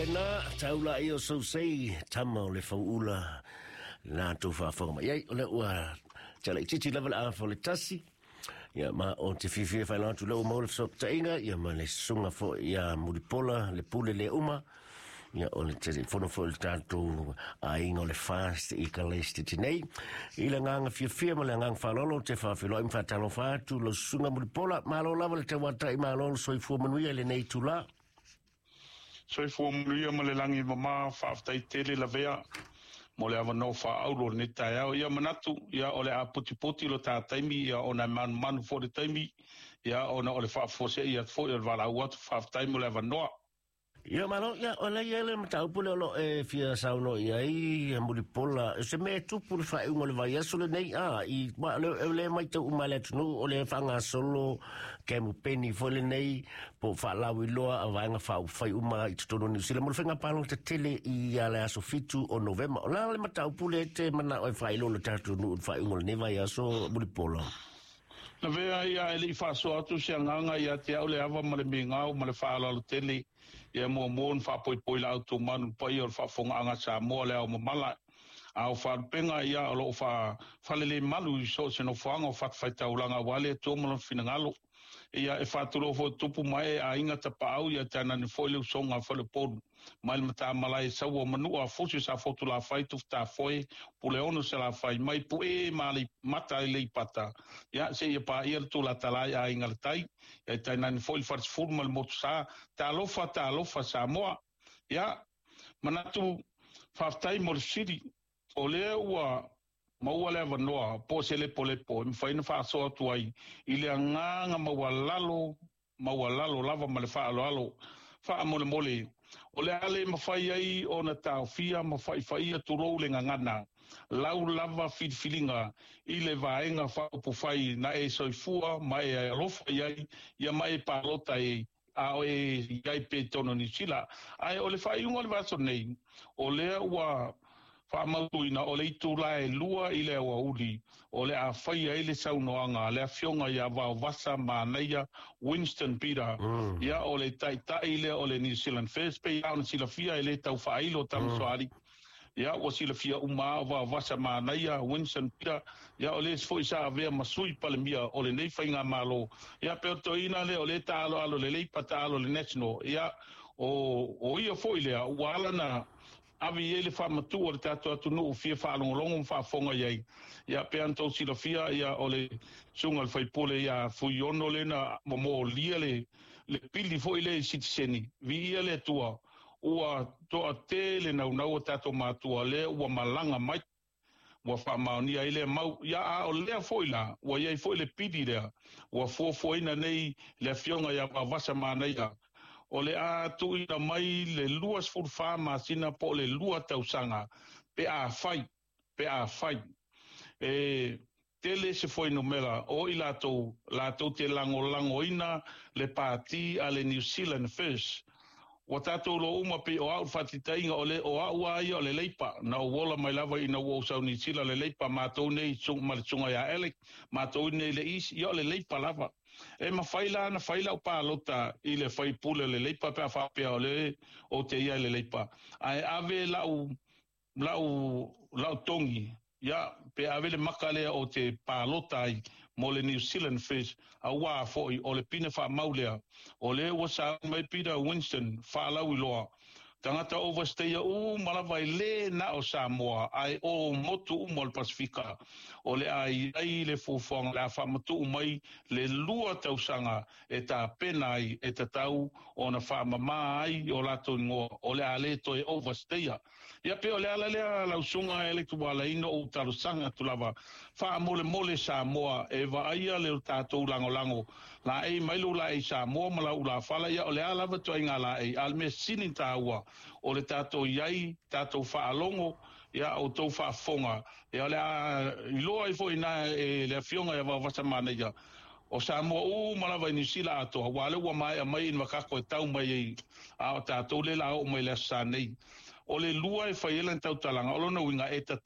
le na taula io so sei tamo le faula na to fa forma ia le ua tele titi level a for le tasi ia ma o te fifi fa la tu lo mo so tainga ia ma le sunga fo ia mudipola le pule le uma ia o le te fono fo le tanto a ingo le fast I kalesti tinei ila nganga fifi ma le nganga fa lolo te fa filo im fa talo fa tu lo sunga mudipola ma lo lava le te wata I ma lo so I fu manuia le nei tu la so I fu manuia ma le langi mama fa aftai tele la vea mo le ava no fa aulo ni tai au ia manatu ia ole a puti lo ta taimi ia ona man for the taimi ia ona ole fa fose ia fo ia vala wat fa taimi le ava no ia malo ia ole ia le mata pule lo e fia sauno ia I mudipola se me tu pul fa un ole vai solo nei I ma le mai tu male tu ole fanga solo ke mu peni fo le nei po fa la wi lo avanga fa uma I tu no sile mo fenga palo te tele I ale aso fitu o november la le mata pule te mana o fa lo tatu no fa un ole nei vai so mudipola na vea ia ele fa so atu se nganga ia te ole ava ma le mingau ma le fa la tele ia mo fa poi la tu man poi or fa fonga anga sa mo le o mala au fa penga ia lo fa le malu so se no fanga fa ta ulanga wale to mo finangalo ia e fa tulo fo tupu mai a inga ta pau ia tana ni foi le songa fa le pod mal mata malai sa wo manu a fosi sa fotu la fai tu ta foi pule ono se la fai mai pu e mali mata le pata ia se ia pa ia tu la tala a inga tai ia tana ni foi fars formal mo sa ta lo fa sa mo ia manatu fa tai mo siri ole wa maua le vanoa po se le pole po mi fai na fa so tu ai ile nga maua lalo lava ma le fa alo fa mole ole ale ma fai ai ona ta fia ma fai tu ro le ngana lau lava filinga ile vaenga fa po fai na e soifua mai e rofa ai ia mai palota e a e ai pe tono ni sila ai ole fai un ole va so nei ole wa fa mauina o le itula e lua I le wa uli o le a fai ai le saunoanga le afionga ia va vasa manaia Winston Peter ia o le tai le o le New Zealand First Pay on sila fia ele tau failo tam soari ia o sila fia uma va vasa manaia Winston Peter ia o le foi sa ave masui palemia o le nei fainga malo ia pertoina le o le talo alo le patalo le national ia o ia foi le wala na avi ele fa matu o tato atu no fia fa longo fa fonga ye ya pe anto sila fia ya ole sungal fai pole ya fu yono le na mo liele le pili fo ile citizeni vi ele tua ua to tele na o tato matua le ua malanga mai wa fa mauni ile mau ya o le fo ila wa ye fo le pili le wa fo ina nei le fionga ya vasa manai o le a tu ina mai le luas furfa masina po le lua tausanga pe a fai tele se foi no mela o ila to la to te lango ina le parti ale New Zealand First o tato lo uma pe o au fatitainga o le o au ai o le leipa na o wola mai lava ina o sau ni sila le leipa matou nei sunga ya elek matou nei le is yo le leipa lava e ma faila na faila o pa lota I le fai pule le leipa pe fa pe o le o te ia le leipa ai ave lau tongi ya pe ave le makale o te pa lota ai mo le New Zealand Fish a wa fo o le pina fa maulea o le wasa mai Peter Winston fa lau loa tangata overstay o malavai le na o Samoa ai o motu mo le Pasifika o le ai le fofong la fa motu mai le lua tausanga e ta penai e ta tau ona fa mama ai o la to ngo o le ale to e overstay ya pe o le ala le la sunga ele tu ala ino o tarusanga tu lava fa mole Samoa e va ai le tato lango la e mai lo la e Samoa mala ula fala ya o le ala va to ingala e al me sininta wa o le tato iai tato whaalongo ia o tau whaafonga ia le a iloa I fo ina e le fionga ia wawasa mana ia o Samoa malawa I New Zealand atoa wale ua mai a mai inwa kako e tau mai ei a o tato le la o mai le sanei o le lua e whaiela tau talanga o lona winga e